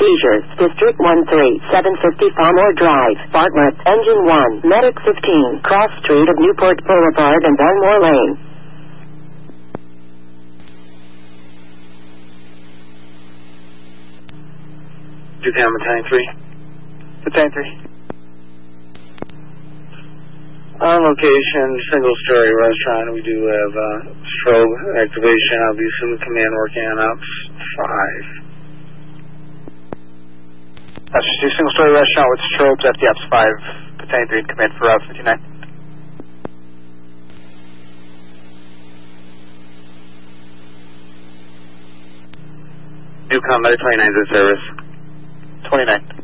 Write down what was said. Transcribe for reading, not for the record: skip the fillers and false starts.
seizures. District 13, 750 Farmore Drive, Bartlett, Engine 1, Medic 15, Cross Street of Newport Boulevard and Belmore Lane. Japan Battalion 3. Battalion 3. On location, single-story restaurant. We do have strobe activation. I'll be some command working on ops 5. That's just a single-story restaurant with strobes, FDOps 5, Battalion 3 in command for Route 59. Newcom, Medic 29's in service. 29.